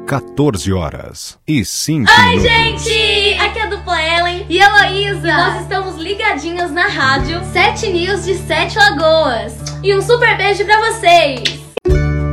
14h05. Oi, gente! Aqui é a dupla Ellen e Heloísa. Nós estamos ligadinhos na rádio 7 News de 7 Lagoas. E um super beijo pra vocês!